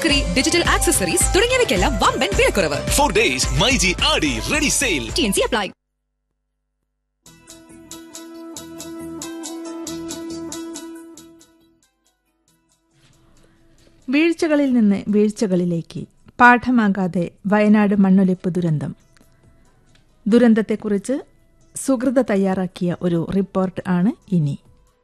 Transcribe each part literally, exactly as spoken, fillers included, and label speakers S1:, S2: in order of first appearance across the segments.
S1: Crockery, digital accessories തുടങ്ങിയവയ്ക്കെല്ലാം വമ്പൻ വിലക്കുറവ്.
S2: Four days myG ആടി ready sale.
S1: T N C apply.
S3: വീഴ്ചകളിൽ നിന്ന് വീഴ്ചകളിലേക്ക് പാഠമാകാതെ വയനാട് മണ്ണൊലിപ്പ് ദുരന്തം. ദുരന്തത്തെക്കുറിച്ച് സുഹൃത തയ്യാറാക്കിയ ഒരു റിപ്പോർട്ട് ആണ് ഇനി.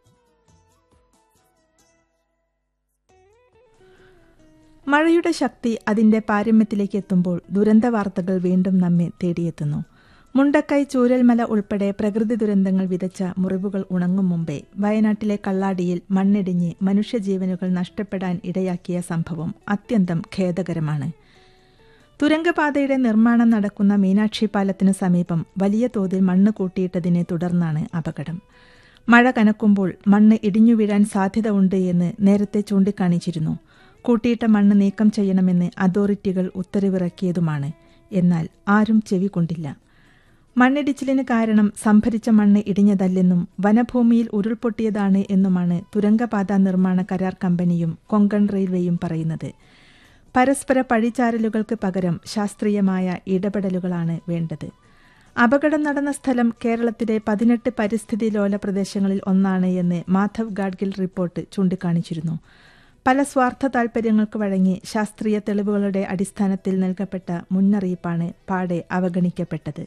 S3: മഴയുടെ ശക്തി അതിന്റെ പാരമ്യത്തിലേക്ക് എത്തുമ്പോൾ ദുരന്ത വാർത്തകൾ വീണ്ടും നമ്മെ തേടിയെത്തുന്നു. മുണ്ടക്കൈ, ചൂരൽമല ഉൾപ്പെടെ പ്രകൃതി ദുരന്തങ്ങൾ വിതച്ച മുറിവുകൾ ഉണങ്ങും മുമ്പേ വയനാട്ടിലെ കള്ളാടിയിൽ മണ്ണിടിഞ്ഞ് മനുഷ്യജീവനുകൾ നഷ്ടപ്പെടാൻ ഇടയാക്കിയ സംഭവം അത്യന്തം ഖേദകരമാണ്. തുരങ്കപാതയുടെ നിർമ്മാണം നടക്കുന്ന മീനാക്ഷി പാലത്തിനു സമീപം വലിയ തോതിൽ മണ്ണ് കൂട്ടിയിട്ടതിനെ തുടർന്നാണ് അപകടം. മഴ കനക്കുമ്പോൾ മണ്ണ് ഇടിഞ്ഞു വീഴാൻ സാധ്യത ഉണ്ട് എന്ന് നേരത്തെ ചൂണ്ടിക്കാണിച്ചിരുന്നു. കൂട്ടിയിട്ട മണ്ണ് നീക്കം ചെയ്യണമെന്ന് അതോറിറ്റികൾ ഉത്തരവിറക്കിയതുമാണ്. എന്നാൽ ആരും ചെവി കൊണ്ടില്ല. മണ്ണിടിച്ചിലിന് കാരണം സംഭരിച്ച മണ്ണ് ഇടിഞ്ഞതല്ലെന്നും വനഭൂമിയിൽ ഉരുൾപൊട്ടിയതാണ് എന്നുമാണ് തുരങ്കപാത നിർമ്മാണ കരാർ കമ്പനിയും കൊങ്കൺ റെയിൽവേയും പറയുന്നത്. പരസ്പര പഴിചാരലുകൾക്ക് പകരം ശാസ്ത്രീയമായ ഇടപെടലുകളാണ് വേണ്ടത്. അപകടം നടന്ന സ്ഥലം കേരളത്തിലെ പതിനെട്ട് പരിസ്ഥിതി ലോല പ്രദേശങ്ങളിൽ ഒന്നാണ് എന്ന് മാധവ് ഗാഡ്ഗിൽ റിപ്പോർട്ട് ചൂണ്ടിക്കാണിച്ചിരുന്നു. പല സ്വാർത്ഥ താൽപര്യങ്ങൾക്ക് വഴങ്ങി ശാസ്ത്രീയ തെളിവുകളുടെ അടിസ്ഥാനത്തിൽ നൽകപ്പെട്ട മുന്നറിയിപ്പാണ് പാടെ അവഗണിക്കപ്പെട്ടത്.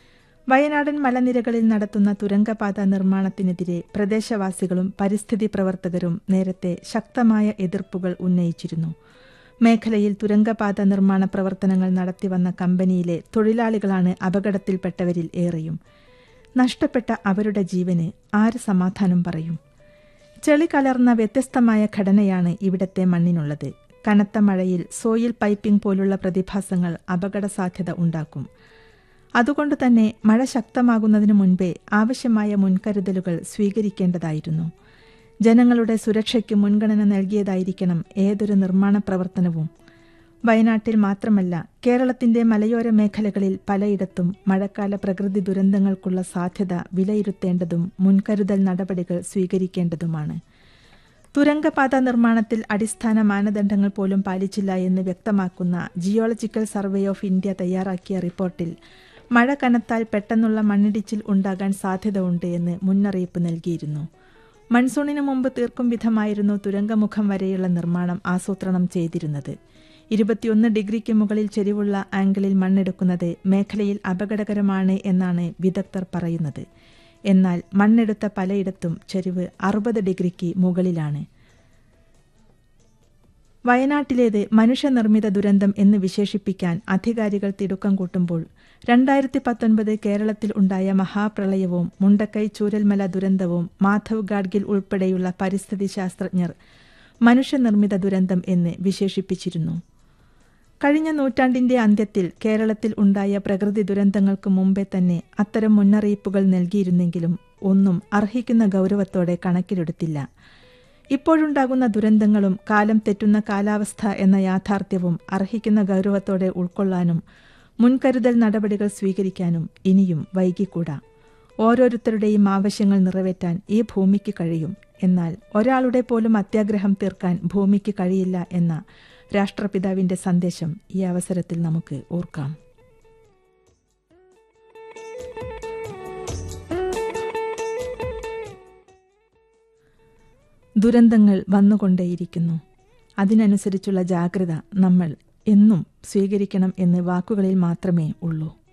S3: വയനാടൻ മലനിരകളിൽ നടത്തുന്ന തുരങ്കപാത നിർമ്മാണത്തിനെതിരെ പ്രദേശവാസികളും പരിസ്ഥിതി പ്രവർത്തകരും നേരത്തെ ശക്തമായ എതിർപ്പുകൾ ഉന്നയിച്ചിരുന്നു. മേഖലയിൽ തുരങ്കപാത നിർമ്മാണ പ്രവർത്തനങ്ങൾ നടത്തിവന്ന കമ്പനിയിലെ തൊഴിലാളികളാണ് അപകടത്തിൽപ്പെട്ടവരിൽ ഏറെയും. നഷ്ടപ്പെട്ട അവരുടെ ജീവന് ആര് സമാധാനം പറയും? ചെളി കലർന്ന വ്യത്യസ്തമായ ഘടനയാണ് ഇവിടത്തെ മണ്ണിനുള്ളത്. കനത്ത മഴയിൽ സോയിൽ പൈപ്പിംഗ് പോലുള്ള പ്രതിഭാസങ്ങൾ അപകട സാധ്യത ഉണ്ടാക്കും. അതുകൊണ്ട് തന്നെ മഴ ശക്തമാകുന്നതിനു മുൻപേ ആവശ്യമായ മുൻകരുതലുകൾ സ്വീകരിക്കേണ്ടതായിരുന്നു. ജനങ്ങളുടെ സുരക്ഷയ്ക്ക് മുൻഗണന നൽകിയതായിരിക്കണം ഏതൊരു നിർമ്മാണ പ്രവർത്തനവും. വയനാട്ടിൽ മാത്രമല്ല, കേരളത്തിന്റെ മലയോര മേഖലകളിൽ പലയിടത്തും മഴക്കാല പ്രകൃതി ദുരന്തങ്ങൾക്കുള്ള സാധ്യത വിലയിരുത്തേണ്ടതും മുൻകരുതൽ നടപടികൾ സ്വീകരിക്കേണ്ടതുമാണ്. തുരങ്കപാത നിർമ്മാണത്തിൽ അടിസ്ഥാന മാനദണ്ഡങ്ങൾ പോലും പാലിച്ചില്ല എന്ന് വ്യക്തമാക്കുന്ന ജിയോളജിക്കൽ സർവേ ഓഫ് ഇന്ത്യ തയ്യാറാക്കിയ റിപ്പോർട്ടിൽ മഴ കനത്താൽ പെട്ടെന്നുള്ള മണ്ണിടിച്ചിൽ ഉണ്ടാകാൻ സാധ്യത ഉണ്ട് എന്ന് മുന്നറിയിപ്പ് നൽകിയിരുന്നു. മൺസൂണിന് മുമ്പ് തീർക്കും വിധമായിരുന്നു തുരങ്കമുഖം വരെയുള്ള നിർമ്മാണം ആസൂത്രണം ചെയ്തിരുന്നത്. ഇരുപത്തിയൊന്ന് ഡിഗ്രിക്ക് മുകളിൽ ചെരിവുള്ള ആംഗിളിൽ മണ്ണെടുക്കുന്നത് മേഖലയിൽ അപകടകരമാണ് എന്നാണ് വിദഗ്ധർ പറയുന്നത്. എന്നാൽ മണ്ണെടുത്ത പലയിടത്തും ചെരിവ് അറുപത് ഡിഗ്രിക്ക് മുകളിലാണ്. വയനാട്ടിലേത് മനുഷ്യനിർമ്മിത ദുരന്തം എന്ന് വിശേഷിപ്പിക്കാൻ അധികാരികൾ തിടുക്കം കൂട്ടുമ്പോൾ രണ്ടായിരത്തി പത്തൊൻപത് കേരളത്തിൽ ഉണ്ടായ മഹാപ്രളയവും മുണ്ടക്കൈ ചൂരൽമല ദുരന്തവും മാധവ് ഗാഡ്ഗിൽ ഉൾപ്പെടെയുള്ള പരിസ്ഥിതി ശാസ്ത്രജ്ഞർ മനുഷ്യനിർമ്മിത ദുരന്തം എന്ന് വിശേഷിപ്പിച്ചിരുന്നു. കഴിഞ്ഞ നൂറ്റാണ്ടിന്റെ അന്ത്യത്തിൽ കേരളത്തിൽ ഉണ്ടായ പ്രകൃതി ദുരന്തങ്ങൾക്ക് മുമ്പേ തന്നെ അത്തരം മുന്നറിയിപ്പുകൾ നൽകിയിരുന്നെങ്കിലും ഒന്നും അർഹിക്കുന്ന ഗൗരവത്തോടെ കണക്കിലെടുത്തില്ല. ഇപ്പോഴുണ്ടാകുന്ന ദുരന്തങ്ങളും കാലം തെറ്റുന്ന കാലാവസ്ഥ എന്ന യാഥാർത്ഥ്യവും അർഹിക്കുന്ന ഗൗരവത്തോടെ ഉൾക്കൊള്ളാനും മുൻകരുതൽ നടപടികൾ സ്വീകരിക്കാനും ഇനിയും വൈകിക്കൂടാ. ഓരോരുത്തരുടെയും ആവശ്യങ്ങൾ നിറവേറ്റാൻ ഈ ഭൂമിക്ക് കഴിയും. എന്നാൽ ഒരാളുടെ പോലും അത്യാഗ്രഹം തീർക്കാൻ ഭൂമിക്ക് കഴിയില്ല എന്ന രാഷ്ട്രപിതാവിന്റെ സന്ദേശം ഈ അവസരത്തിൽ നമുക്ക് ഓർക്കാം. ദുരന്തങ്ങൾ വന്നുകൊണ്ടേയിരിക്കുന്നു. അതിനനുസരിച്ചുള്ള ജാഗ്രത നമ്മൾ എന്നും സ്വീകരിക്കണം എന്ന് വാക്കുകളിൽ മാത്രമേ ഉള്ളൂ.